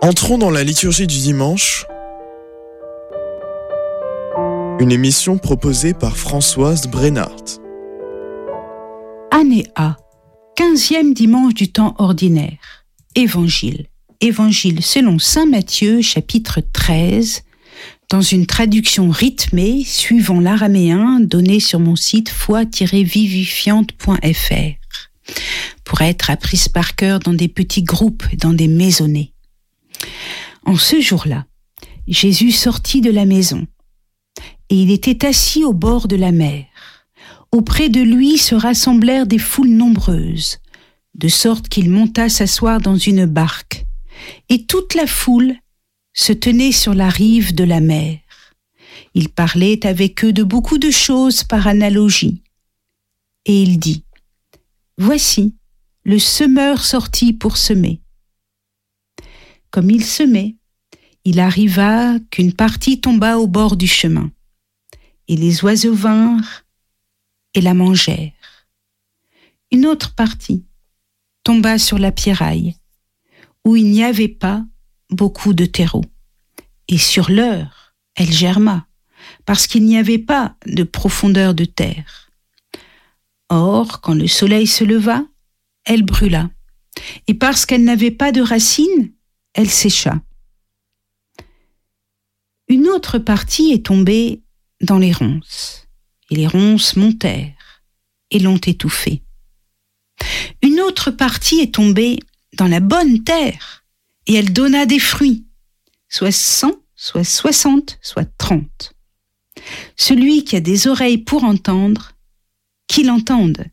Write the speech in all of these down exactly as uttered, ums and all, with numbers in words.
Entrons dans la liturgie du dimanche, une émission proposée par Françoise Brennart. Année A, quinzième dimanche du temps ordinaire. Évangile. Évangile selon saint Matthieu, chapitre treize, dans une traduction rythmée suivant l'araméen donné sur mon site foi tiret vivifiante point f r pour être apprise par cœur dans des petits groupes, dans des maisonnées. En ce jour-là, Jésus sortit de la maison et il était assis au bord de la mer. Auprès de lui se rassemblèrent des foules nombreuses, de sorte qu'il monta s'asseoir dans une barque. Et toute la foule se tenait sur la rive de la mer. Il parlait avec eux de beaucoup de choses par analogie. Et il dit, « Voici, le semeur sortit pour semer. » Comme il semait, il arriva qu'une partie tomba au bord du chemin. Et les oiseaux vinrent et la mangèrent. Une autre partie tomba sur la pierraille, où il n'y avait pas beaucoup de terreau. Et sur l'heure, elle germa, parce qu'il n'y avait pas de profondeur de terre. Or, quand le soleil se leva, elle brûla, et parce qu'elle n'avait pas de racines, elle sécha. Une autre partie est tombée dans les ronces, et les ronces montèrent et l'ont étouffée. Une autre partie est tombée dans la bonne terre, et elle donna des fruits, soit cent, soit soixante, soit trente. Celui qui a des oreilles pour entendre, qu'il entende.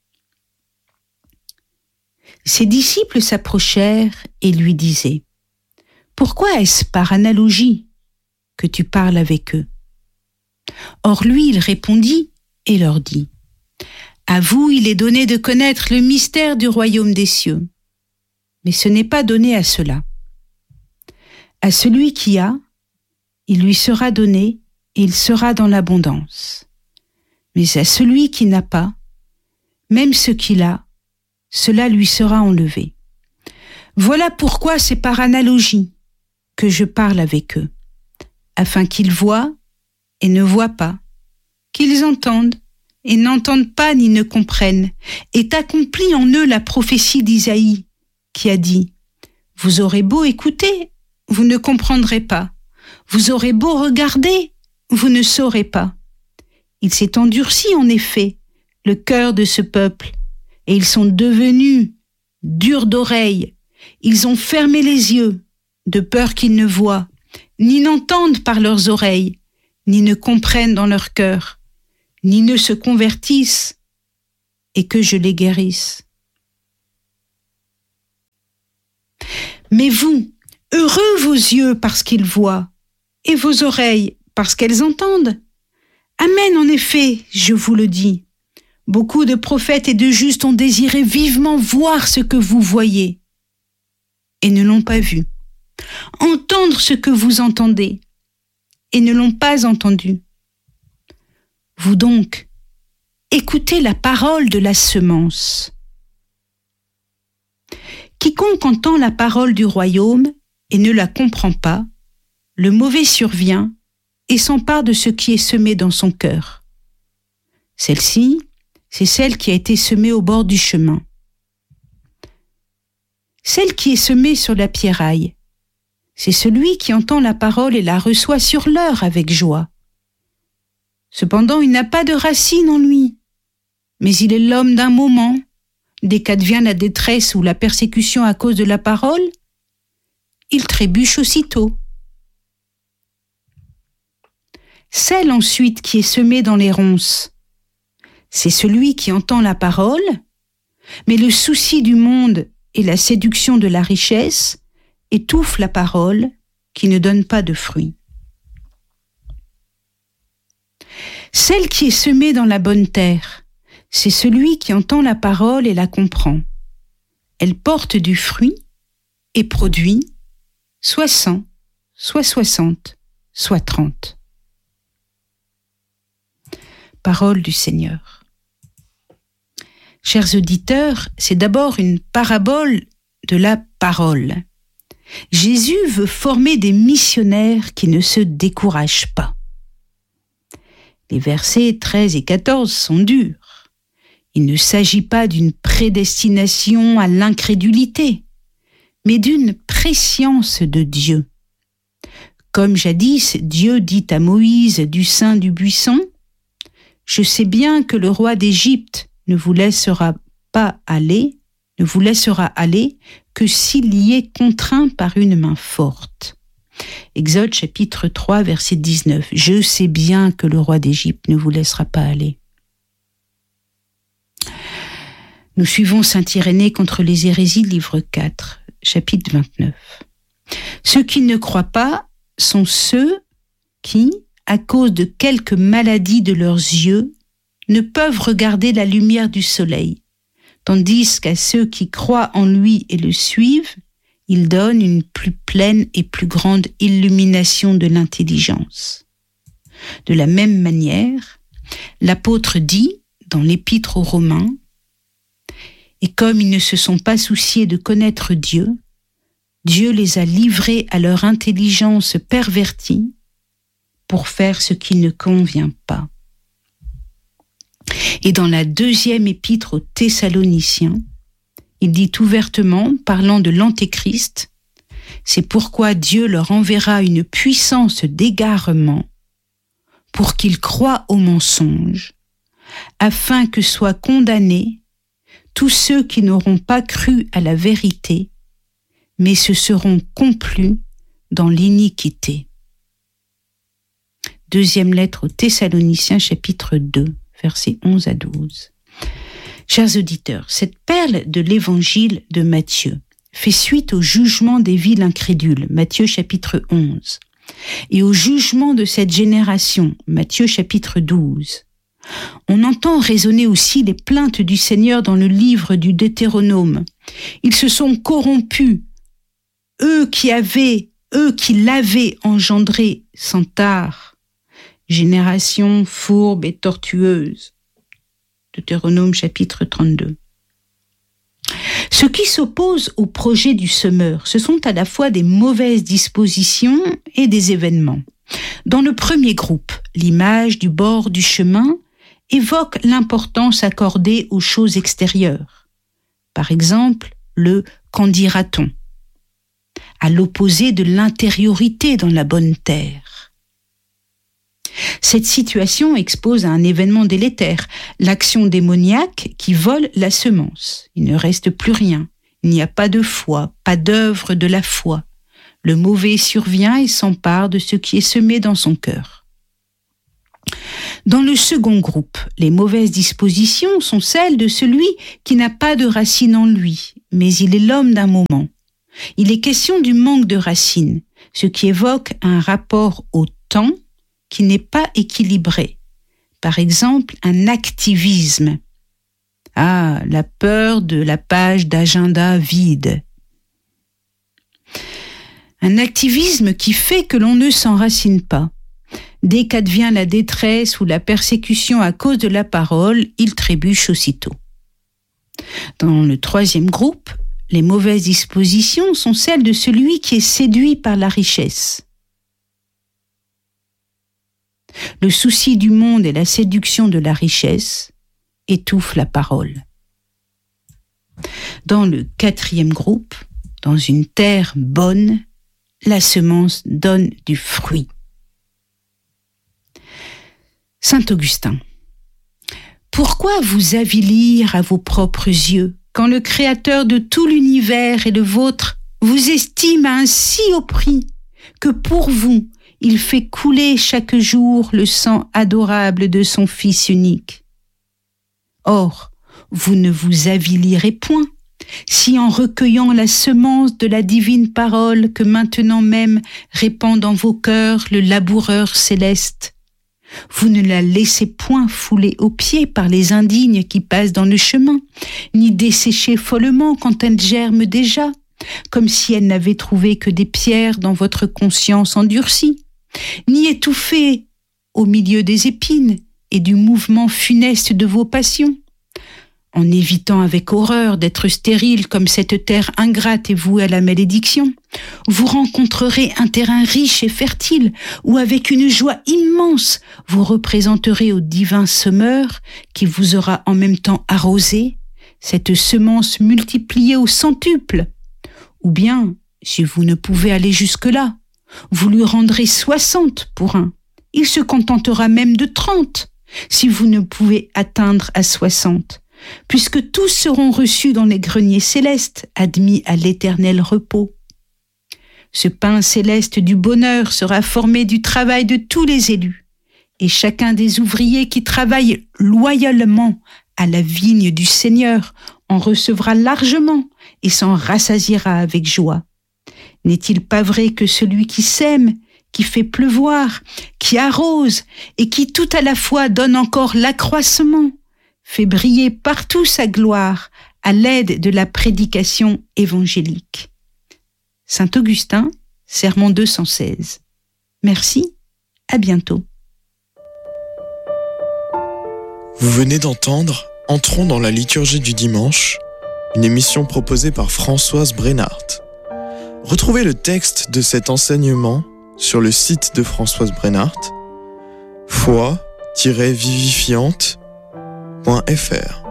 Ses disciples s'approchèrent et lui disaient, « Pourquoi est-ce par analogie que tu parles avec eux ?» Or lui, il répondit et leur dit, « À vous, il est donné de connaître le mystère du royaume des cieux, mais ce n'est pas donné à ceux-là. À celui qui a, il lui sera donné et il sera dans l'abondance. Mais à celui qui n'a pas, même ce qu'il a, cela lui sera enlevé. Voilà pourquoi c'est par analogie que je parle avec eux, afin qu'ils voient et ne voient pas, qu'ils entendent et n'entendent pas ni ne comprennent, est accomplie en eux la prophétie d'Isaïe, qui a dit « Vous aurez beau écouter, vous ne comprendrez pas. Vous aurez beau regarder, vous ne saurez pas. Il s'est endurci en effet, le cœur de ce peuple, et ils sont devenus durs d'oreille. Ils ont fermé les yeux, de peur qu'ils ne voient, ni n'entendent par leurs oreilles, ni ne comprennent dans leur cœur, ni ne se convertissent, et que je les guérisse. Mais vous, heureux vos yeux parce qu'ils voient, et vos oreilles parce qu'elles entendent. Amen, en effet, je vous le dis. Beaucoup de prophètes et de justes ont désiré vivement voir ce que vous voyez, et ne l'ont pas vu. Entendre ce que vous entendez, et ne l'ont pas entendu. Vous donc, écoutez la parole de la semence. Quiconque entend la parole du royaume et ne la comprend pas, le mauvais survient et s'empare de ce qui est semé dans son cœur. Celle-ci, c'est celle qui a été semée au bord du chemin. Celle qui est semée sur la pierraille, c'est celui qui entend la parole et la reçoit sur l'heure avec joie. Cependant, il n'a pas de racine en lui, mais il est l'homme d'un moment. Dès qu'advient la détresse ou la persécution à cause de la parole, il trébuche aussitôt. Celle ensuite qui est semée dans les ronces, c'est celui qui entend la parole, mais le souci du monde et la séduction de la richesse étouffent la parole qui ne donne pas de fruits. Celle qui est semée dans la bonne terre, c'est celui qui entend la parole et la comprend. Elle porte du fruit et produit soit cent, soit soixante, soit trente. Parole du Seigneur. Chers auditeurs, c'est d'abord une parabole de la parole. Jésus veut former des missionnaires qui ne se découragent pas. Les versets treize et quatorze sont durs. Il ne s'agit pas d'une prédestination à l'incrédulité, mais d'une prescience de Dieu. Comme jadis, Dieu dit à Moïse du sein du buisson, « Je sais bien que le roi d'Égypte ne vous laissera pas aller, ne vous laissera aller que s'il y est contraint par une main forte. » Exode chapitre trois, verset dix-neuf. « Je sais bien que le roi d'Égypte ne vous laissera pas aller. » Nous suivons saint Irénée contre les hérésies, livre quatre, chapitre vingt-neuf. « Ceux qui ne croient pas sont ceux qui, à cause de quelques maladies de leurs yeux, ne peuvent regarder la lumière du soleil, tandis qu'à ceux qui croient en lui et le suivent, il donne une plus pleine et plus grande illumination de l'intelligence. De la même manière, l'apôtre dit, dans l'épître aux Romains, « Et comme ils ne se sont pas souciés de connaître Dieu, Dieu les a livrés à leur intelligence pervertie pour faire ce qui ne convient pas. » Et dans la deuxième épître aux Thessaloniciens, il dit ouvertement, parlant de l'Antéchrist, « C'est pourquoi Dieu leur enverra une puissance d'égarement pour qu'ils croient au mensonge, afin que soient condamnés tous ceux qui n'auront pas cru à la vérité, mais se seront complus dans l'iniquité. » Deuxième lettre aux Thessaloniciens, chapitre deux, versets onze à douze. Chers auditeurs, cette perle de l'évangile de Matthieu fait suite au jugement des villes incrédules, Matthieu chapitre onze, et au jugement de cette génération, Matthieu chapitre douze. On entend résonner aussi les plaintes du Seigneur dans le livre du Deutéronome. Ils se sont corrompus, eux qui avaient, eux qui l'avaient engendré sans tard. Génération fourbe et tortueuse. Deutéronome chapitre trente-deux. Ce qui s'oppose au projet du semeur, ce sont à la fois des mauvaises dispositions et des événements. Dans le premier groupe, l'image du bord du chemin évoque l'importance accordée aux choses extérieures. Par exemple, le « qu'en dira-t-on » à l'opposé de l'intériorité dans la bonne terre. Cette situation expose à un événement délétère, l'action démoniaque qui vole la semence. Il ne reste plus rien. Il n'y a pas de foi, pas d'œuvre de la foi. Le mauvais survient et s'empare de ce qui est semé dans son cœur. Dans le second groupe, les mauvaises dispositions sont celles de celui qui n'a pas de racine en lui, mais il est l'homme d'un moment. Il est question du manque de racines, ce qui évoque un rapport au temps qui n'est pas équilibré. Par exemple, un activisme. Ah, la peur de la page d'agenda vide. Un activisme qui fait que l'on ne s'enracine pas. Dès qu'advient la détresse ou la persécution à cause de la parole, il trébuche aussitôt. Dans le troisième groupe, les mauvaises dispositions sont celles de celui qui est séduit par la richesse. Le souci du monde et la séduction de la richesse étouffent la parole. Dans le quatrième groupe, dans une terre bonne, la semence donne du fruit. Saint Augustin. Pourquoi vous avilir à vos propres yeux quand le Créateur de tout l'univers et le vôtre vous estime à un si haut prix que pour vous, il fait couler chaque jour le sang adorable de son Fils unique? Or, vous ne vous avilirez point si en recueillant la semence de la divine parole que maintenant même répand dans vos cœurs le laboureur céleste, vous ne la laissez point fouler aux pieds par les indignes qui passent dans le chemin, ni dessécher follement quand elle germe déjà, comme si elle n'avait trouvé que des pierres dans votre conscience endurcie, ni étouffer au milieu des épines et du mouvement funeste de vos passions. en évitant avec horreur d'être stérile comme cette terre ingrate et vouée à la malédiction, vous rencontrerez un terrain riche et fertile où avec une joie immense vous représenterez au divin semeur qui vous aura en même temps arrosé cette semence multipliée au centuple. Ou bien, si vous ne pouvez aller jusque-là, vous lui rendrez soixante pour un. Il se contentera même de trente, si vous ne pouvez atteindre à soixante, puisque tous seront reçus dans les greniers célestes, admis à l'éternel repos. Ce pain céleste du bonheur sera formé du travail de tous les élus, et chacun des ouvriers qui travaillent loyalement à la vigne du Seigneur en recevra largement et s'en rassasiera avec joie. N'est-il pas vrai que celui qui sème, qui fait pleuvoir, qui arrose et qui tout à la fois donne encore l'accroissement, fait briller partout sa gloire à l'aide de la prédication évangélique. Saint Augustin, Sermon deux cent seize. Merci, à bientôt. Vous venez d'entendre Entrons dans la liturgie du dimanche, une émission proposée par Françoise Brenhardt. Retrouvez le texte de cet enseignement sur le site de Françoise Brenhardt, foi tiret vivifiante point f r.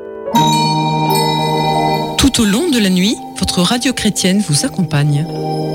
Tout au long de la nuit, votre radio chrétienne vous accompagne.